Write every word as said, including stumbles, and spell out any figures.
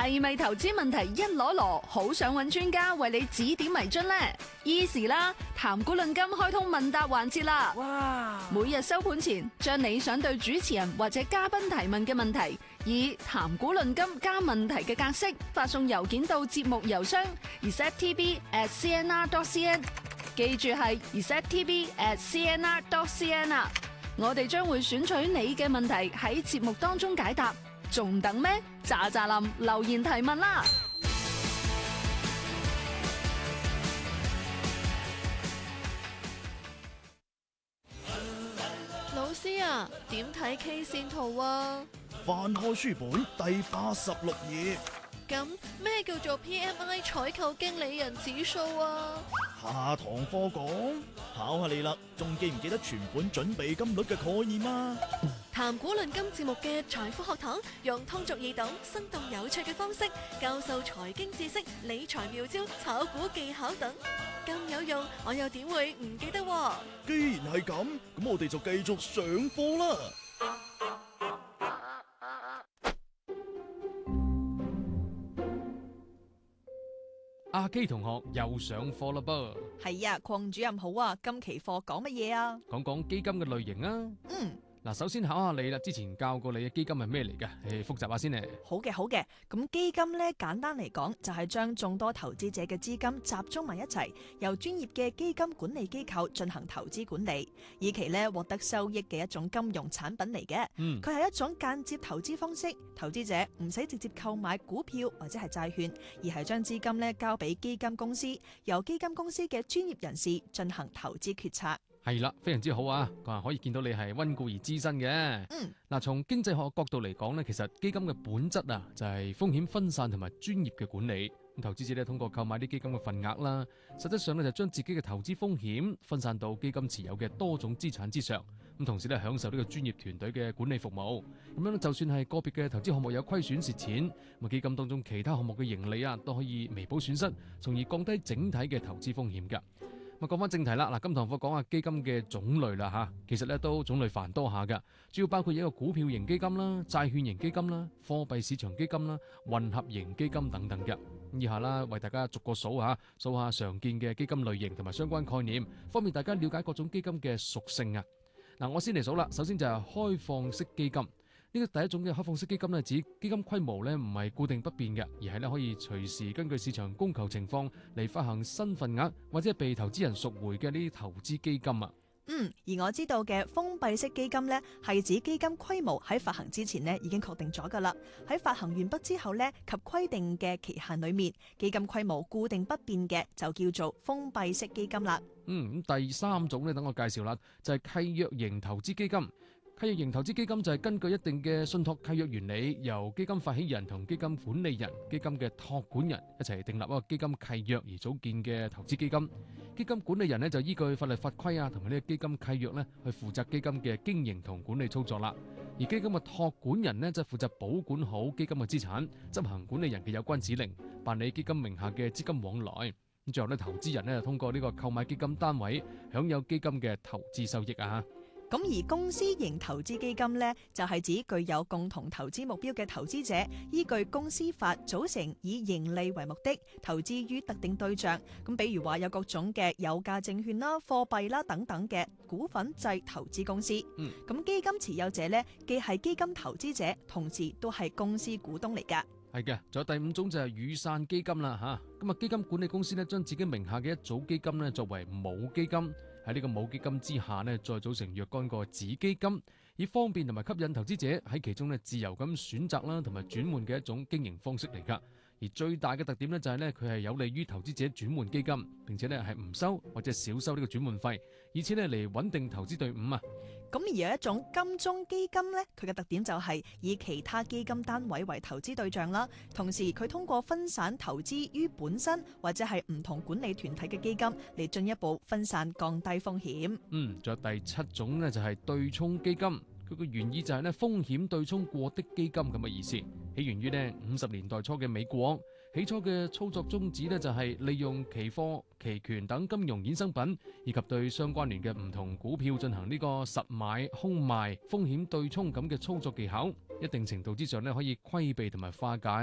係咪投資問題一籮籮，好想揾專家為你指點迷津呢？ Easy 啦，談股論金開通問答環節啦！ 哇！ 每日收盤前，將你想對主持人或者嘉賓提問嘅問題，以談股論金加問題嘅格式發送郵件到節目郵箱 r e c e p t v at c n r dot c n， 記住係 r e c e p t v at c n r dot c n 啊！我哋將會選取你嘅問題喺節目當中解答，仲等咩？喳喳林留言提問啦！ 老師啊，點睇 K 線圖啊？ 翻開書本第八十六頁。 咁咩叫做 P M I 採購經理人指數啊？ 下堂課講，考下你啦，仲記唔記得存款準備金率嘅概念啊？ 談股論金節目嘅財富學堂，用通俗易懂、生動有趣嘅方式教授財經知識、理財妙招、炒股技巧等，咁有用，我又點會唔記得喎？ 既然係咁，咁我哋就繼續上課啦。 阿基同學又上課啦噃。 係啊，鄺主任好啊，今期課講乜嘢啊？ 講講基金嘅類型啊。 嗯。 嗱，首先考下你啦，之前教過你嘅基金係咩嚟㗎？誒，複習下先咧。 好嘅，好嘅。咁基金咧，簡單嚟講就係將眾多投資者嘅資金集中埋一齊，由專業嘅基金管理機構進行投資管理，以期咧獲得收益嘅一種金融產品嚟嘅。嗯，佢係一種間接投資方式，投資者唔使直接購買股票或者係債券，而係將資金咧交俾基金公司，由基金公司嘅專業人士進行投資決策。 係啦，非常之好啊！可以見到你係溫故而知新嘅。嗯，嗱，從經濟學角度嚟講呢，其實基金嘅本質啊，就係風險分散同埋專業嘅管理。咁投資者咧通過購買啲基金嘅份額啦，實質上咧就將自己嘅投資風險分散到基金持有嘅多種資產之上。咁同時咧享受呢個專業團隊嘅管理服務。咁樣就算係個別嘅投資項目有虧損蝕錢，咁基金當中其他項目嘅盈利啊，都可以彌補損失，從而降低整體嘅投資風險㗎。咁講翻正題啦，嗱，今堂課講下基金嘅種類啦吓，其實咧都種類繁多下噶，主要包括一個股票型基金啦、債券型基金啦、貨幣市場基金啦、混合型基金等等嘅。以下啦，為大家逐個數下，數下常見嘅基金類型同埋相關概念，方便大家了解各種基金嘅屬性啊。嗱，我先嚟數啦，首先就係開放式基金。呢個第一種嘅開放式基金咧，指基金規模咧唔係固定不變嘅，而係咧可以隨時根據市場供求情況嚟發行新份額或者係被投資人贖回嘅呢啲投資基金啊。 嗯，而我知道嘅封閉式基金呢，係指基金規模喺發行之前呢已經確定咗噶啦，喺發行完畢之後呢及規定嘅期限裏面，基金規模固定不變嘅就叫做封閉式基金啦。 嗯，咁第三種呢，等我介紹啦，就係契約型投資基金。契約型投資基金就係根據一定嘅信託契約原理，由基金發起人同基金管理人、基金嘅託管人一齊訂立一個基金契約而組建嘅投資基金。基金管理人呢就依據法律法規啊，同埋呢個基金契約呢去負責基金嘅經營同管理操作啦。而基金嘅託管人呢就負責保管好基金嘅資產，執行管理人嘅有關指令，辦理基金名下嘅資金往來。咁最後呢，投資人呢就通過呢個購買基金單位，享有基金嘅投資收益啊。 咁而公司型投資基金呢，就係指具有共同投資目標嘅投資者，依據公司法組成，以盈利為目的，投資於特定對象。咁比如話有各種嘅有價證券啦、貨幣啦等等嘅股份制投資公司。嗯，咁基金持有者呢，既係基金投資者，同時都係公司股東嚟噶。 係嘅，仲有第五種就係雨傘基金啦吓。咁啊，基金管理公司呢，將自己名下嘅一組基金呢作為母基金。喺呢個母基金之下呢，再組成若干個子基金，以方便同埋吸引投資者喺其中呢自由咁選擇啦，同埋轉換嘅一種經營方式嚟噶。而最大嘅特點呢，就係呢，佢係有利於投資者轉換基金，並且呢係唔收或者少收呢個轉換費，以此呢嚟穩定投資隊伍啊。 咁而有一種金鐘基金呢，佢嘅特點就係以其他基金單位為投資對象啦，同時佢通過分散投資於本身或者係唔同管理團體嘅基金嚟進一步分散降低風險。嗯， 仲有第七種呢，就係對沖基金。佢個原意就係咧風險對沖過的基金咁嘅意思，起源於咧五十年代初嘅美國。起初嘅操作宗旨咧就係利用期貨、期權等金融衍生品，以及對相關聯嘅唔同股票進行呢個實買、空賣、風險對沖咁嘅操作技巧，一定程度之上咧可以規避同埋化解